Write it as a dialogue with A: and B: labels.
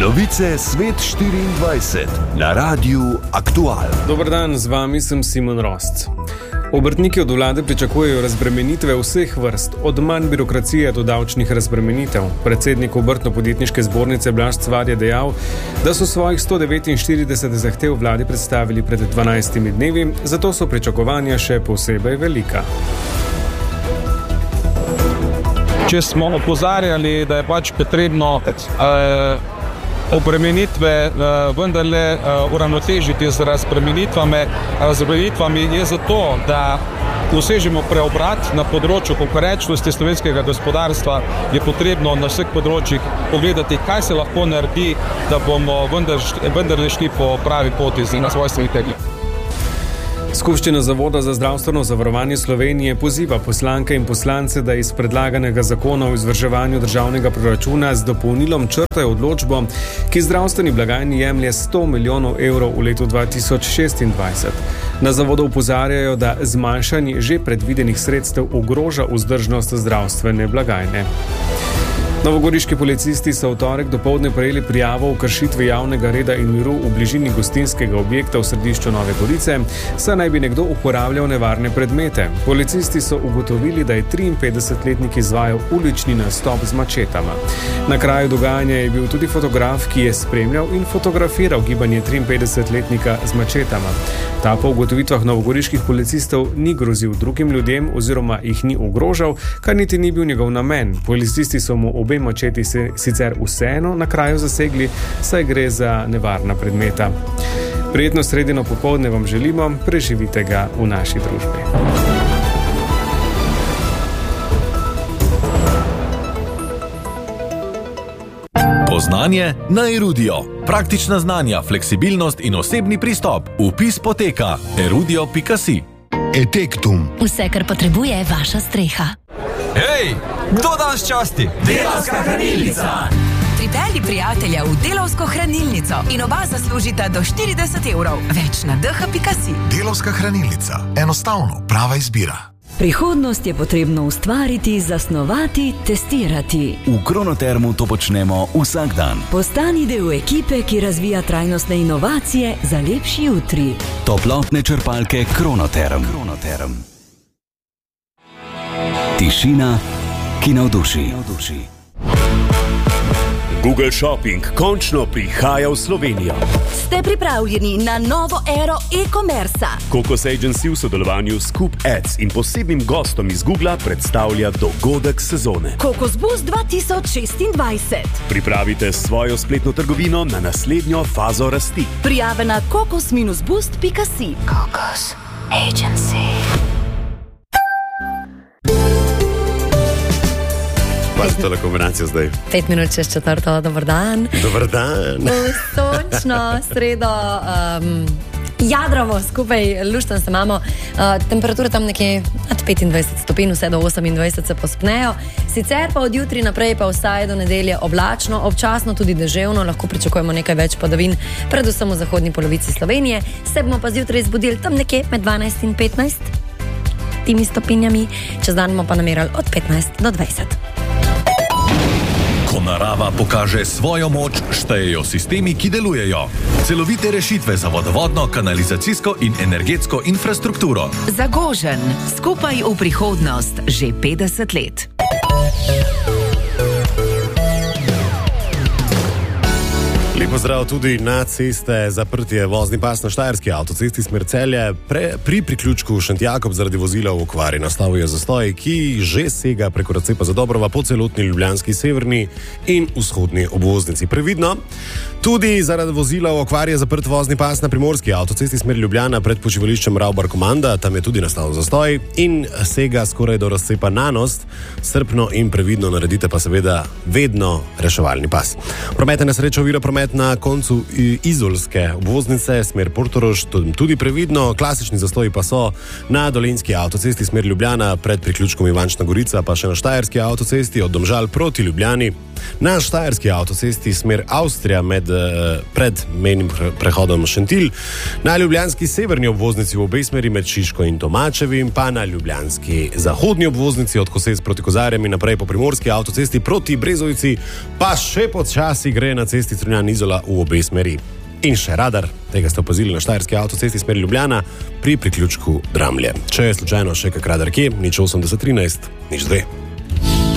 A: Novice Svet 24 na Radiu Aktual.
B: Dober dan, z vami sem Simon Rosc. Obrtniki od vlade pričakujejo razbremenitve vseh vrst, od manj birokracije do davčnih razbremenitev. Predsednik Obrtno-podjetniške zbornice Blaž Cvar je dejal, da so svojih 149 zahtev vladi predstavili pred 12 dnevi, zato so pričakovanja še posebej velika.
C: Če smo opozarjali, da je pač potrebno obremenitve vendarle uravnotežiti z razbremenitvami, je zato, da dosežemo preobrat na področju konkurenčnosti slovenskega gospodarstva, je potrebno na vseh področjih pogledati, kaj se lahko naredi, da bomo vendarle šli po pravi poti na svoj strategiji.
B: Skupščina Zavoda za zdravstveno zavarovanje Slovenije poziva poslanke in poslance, da iz predlaganega zakona o izvrševanju državnega proračuna z dopolnilom črtajo odločbo, ki zdravstveni blagajni jemlje 100 milijonov evrov v letu 2026. Na zavodu opozarjajo, da zmanjšanje že predvidenih sredstev ogroža vzdržnost zdravstvene blagajne. Novogoriški policisti so v torek dopoldne prejeli prijavo o kršitvi javnega reda in miru v bližini gostinskega objekta v središču Nove Gorice, saj naj bi nekdo uporabljal nevarne predmete. Policisti so ugotovili, da je 53-letnik izvajal ulični nastop z mačetama. Na kraju dogajanja je bil tudi fotograf, ki je spremljal in fotografiral gibanje 53-letnika z mačetama. Ta po ugotovitvah novogoriških policistov ni grozil drugim ljudem oziroma jih ni ogrožal, kar niti ni bil njegov namen. Policisti so mu obe mačeti sicer vseeno na kraju zasegli, saj gre za nevarna predmeta. Prijetno sredino popoldne vam želimo, preživite ga v naši družbi.
D: Poznanje na Erudio. Praktična znanja, fleksibilnost in osebni pristop. Vpis poteka erudio.si.
A: Etektum.
E: Vse, kar potrebuje vaša streha.
F: Hej, kdo danes časti?
G: Delavska hranilnica!
H: Pripelji prijatelja v Delavsko hranilnico in oba zaslužita do 40 evrov. Več na dh.si.
I: Delavska hranilnica. Enostavno, prava izbira.
J: Prihodnost je potrebno ustvariti, zasnovati, testirati.
K: V Kronotermu to počnemo vsak dan.
J: Postani del ekipe, ki razvija trajnostne inovacije za lepši jutri.
K: Toplotne črpalke Kronoterm. Tišina, ki navduši.
A: Google Shopping končno prihaja v Slovenijo.
L: Ste pripravljeni na novo ero e-commerca?
A: Kokos Agency v sodelovanju s Scoop Ads in posebnim gostom iz Googla predstavlja dogodek sezone.
L: Kokos Boost 2026.
A: Pripravite svojo spletno trgovino na naslednjo fazo rasti.
L: Prijave na kokos-boost.si.
E: Kokos Agency.
A: Pazi tole kombinacijo zdaj.
M: 5 minut čez 4, dober dan.
A: Dober dan.
M: Sončno sredo, jadravo skupaj, luštan se imamo. Temperatura tam nekje nad 25 stopinj, vse do 28 se pospnejo. Sicer pa od jutri naprej pa vsaj do nedelje oblačno, občasno tudi deževno, lahko pričakujemo nekaj več padavin, predvsem v zahodni polovici Slovenije. Se bomo pa zjutraj zbudili tam nekje med 12 in 15 timi stopinjami, čez dan bomo pa namerali od 15 do 20.
D: Ko narava pokaže svojo moč, štejejo sistemi, ki delujejo. Celovite rešitve za vodovodno, kanalizacijsko in energetsko infrastrukturo.
H: Zagožen, skupaj v prihodnost, že 50 let.
N: Lepo zdrav tudi na ceste, zaprtje vozni pas na štajerski avtocesti smer Celje. Pri priključku Šentjakob zaradi vozila v okvari nastal je zastoj, ki že sega preko Racepa za Dobrova po celotni ljubljanski severni in vzhodni obvoznici. Previdno, tudi zaradi vozila v okvari je zaprt vozni pas na primorski avtocesti smer Ljubljana pred počivališčem Ravbar Komanda, tam je tudi nastal zastoj in sega skoraj do Racepa Nanost. Strpno in previdno naredite pa seveda vedno reševalni pas. Prometna nesreča ovira promet na na koncu izolske obvoznice, smer Portorož, tudi previdno. Klasični zastoji pa so na Dolenjski avtocesti, smer Ljubljana, pred priključkom Ivančna Gorica, pa še na Štajerski avtocesti od Domžal proti Ljubljani. Na Štajerski avtocesti, smer Avstrija, pred mejnim prehodom Šentilj. Na ljubljanski severni obvoznici v obe smeri med Šiško in Tomačevim, pa na ljubljanski zahodni obvoznici od Kosec proti Kozarjem in naprej po Primorski avtocesti proti Brezovici, pa še počasi gre na cesti Strunjan-Izola v obe smeri. In še radar, tega ste opazili na Štajerski avtocesti smer Ljubljana pri priključku Dramlje. Če je slučajno še kak radar kje, 08013 02.